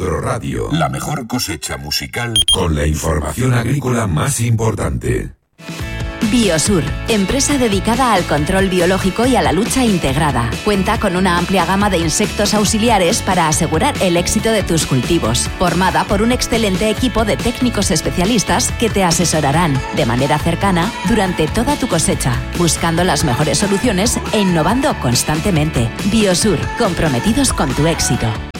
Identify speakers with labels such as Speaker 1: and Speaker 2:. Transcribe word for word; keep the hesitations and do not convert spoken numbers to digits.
Speaker 1: Agroradio.
Speaker 2: La mejor cosecha musical
Speaker 1: con la información agrícola más importante.
Speaker 3: Biosur, empresa dedicada al control biológico y a la lucha integrada. Cuenta con una amplia gama de insectos auxiliares para asegurar el éxito de tus cultivos. Formada por un excelente equipo de técnicos especialistas que te asesorarán de manera cercana durante toda tu cosecha, buscando las mejores soluciones e innovando constantemente. Biosur, comprometidos con tu éxito.